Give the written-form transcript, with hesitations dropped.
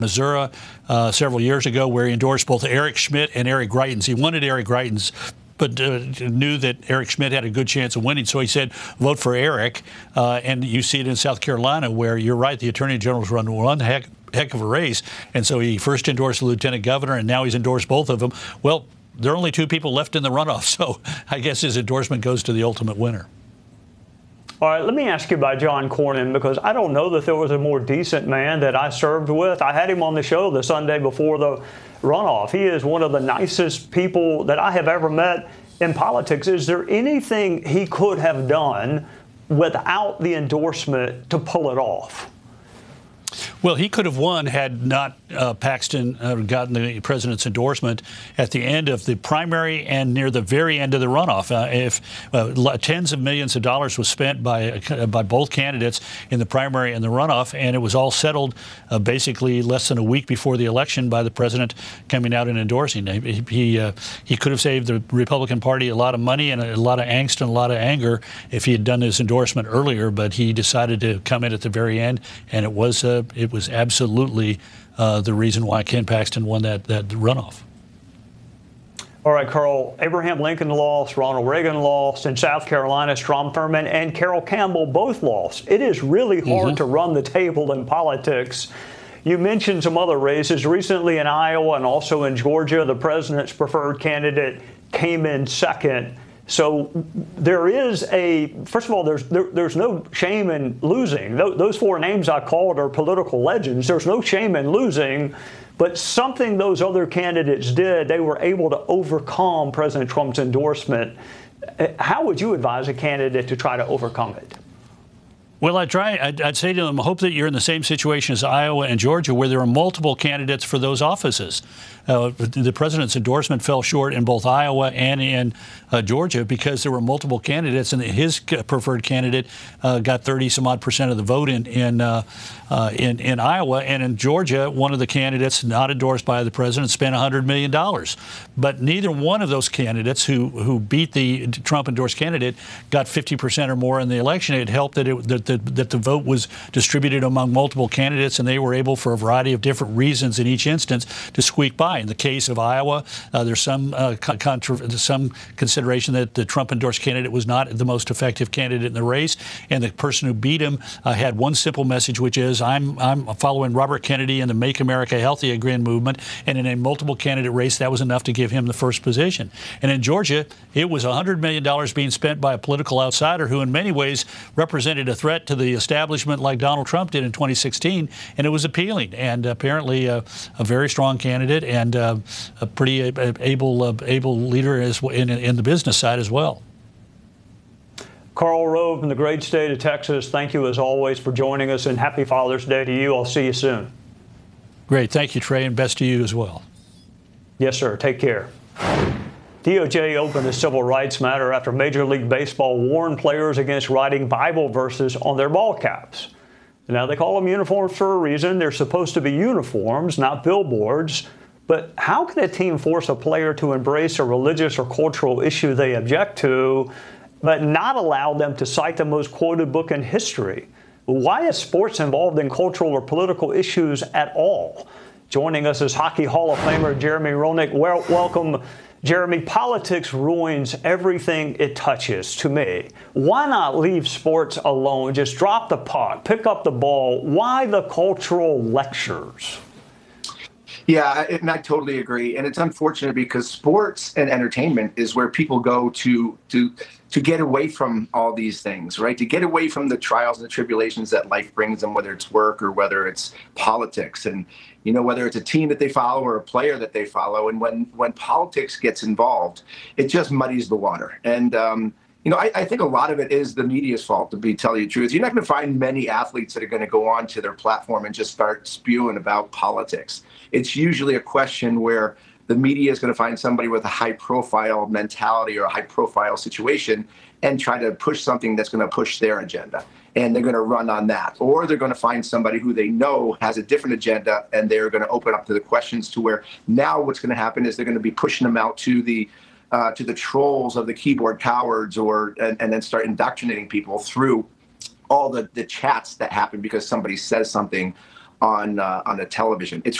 Missouri several years ago, where he endorsed both Eric Schmidt and Eric Greitens. He wanted Eric Greitens, but knew that Eric Schmidt had a good chance of winning, so he said, vote for Eric. And you see it in South Carolina, where you're right, the Attorney General's run one heck of a race, and so he first endorsed the lieutenant governor, and now he's endorsed both of them. Well, there are only two people left in the runoff, so I guess his endorsement goes to the ultimate winner. All right, let me ask you about John Cornyn, because I don't know that there was a more decent man that I served with. I had him on the show the Sunday before the runoff. He is one of the nicest people that I have ever met in politics. Is there anything he could have done without the endorsement to pull it off? Well, he could have won had not Paxton gotten the president's endorsement at the end of the primary and near the very end of the runoff. If tens of millions of dollars was spent by both candidates in the primary and the runoff, and it was all settled basically less than a week before the election by the president coming out and endorsing. He could have saved the Republican Party a lot of money and a lot of angst and a lot of anger if he had done his endorsement earlier, but he decided to come in at the very end, and it was absolutely the reason why Ken Paxton won that runoff. All right, Carl, Abraham Lincoln lost, Ronald Reagan lost, in South Carolina, Strom Thurmond and Carroll Campbell both lost. It is really hard to run the table in politics. You mentioned some other races. Recently in Iowa and also in Georgia, the president's preferred candidate came in second. So there is first of all, there's no shame in losing. Those four names I called are political legends. There's no shame in losing, but something those other candidates did, they were able to overcome President Trump's endorsement. How would you advise a candidate to try to overcome it? Well, I'd say to them, hope that you're in the same situation as Iowa and Georgia, where there are multiple candidates for those offices. The president's endorsement fell short in both Iowa and in Georgia because there were multiple candidates, and his preferred candidate got 30-some-odd% of the vote in Iowa. And in Georgia, one of the candidates not endorsed by the president spent $100 million. But neither one of those candidates who beat the Trump-endorsed candidate got 50% or more in the election. It helped that the vote was distributed among multiple candidates, and they were able, for a variety of different reasons in each instance, to squeak by. In the case of Iowa, there's some consideration that the Trump-endorsed candidate was not the most effective candidate in the race, and the person who beat him had one simple message, which is, I'm following Robert Kennedy and the Make America Healthy Again movement, and in a multiple candidate race, that was enough to give him the first position. And in Georgia, it was $100 million being spent by a political outsider who in many ways represented a threat to the establishment like Donald Trump did in 2016, and it was appealing. And apparently a very strong candidate and a pretty able leader in the business side as well. Karl Rove from the great state of Texas, thank you as always for joining us, and happy Father's Day to you. I'll see you soon. Great. Thank you, Trey, and best to you as well. Yes, sir. Take care. DOJ opened a civil rights matter after Major League Baseball warned players against writing Bible verses on their ball caps. Now, they call them uniforms for a reason. They're supposed to be uniforms, not billboards. But how can a team force a player to embrace a religious or cultural issue they object to, but not allow them to cite the most quoted book in history? Why is sports involved in cultural or political issues at all? Joining us is Hockey Hall of Famer Jeremy Roenick. Welcome, Jeremy. Politics ruins everything it touches, to me. Why not leave sports alone? Just drop the puck, pick up the ball. Why the cultural lectures? Yeah, and I totally agree. And it's unfortunate because sports and entertainment is where people go to get away from all these things, right? To get away from the trials and the tribulations that life brings them, whether it's work or whether it's politics, and whether it's a team that they follow or a player that they follow. And when politics gets involved, it just muddies the water. And I think a lot of it is the media's fault, to tell you the truth. You're not going to find many athletes that are going to go on to their platform and just start spewing about politics. It's usually a question where the media is going to find somebody with a high-profile mentality or a high-profile situation and try to push something that's going to push their agenda. And they're going to run on that. Or they're going to find somebody who they know has a different agenda, and they're going to open up to the questions to where now what's going to happen is they're going to be pushing them out to the trolls of the keyboard cowards, and then start indoctrinating people through all the chats that happen because somebody says something on a television. It's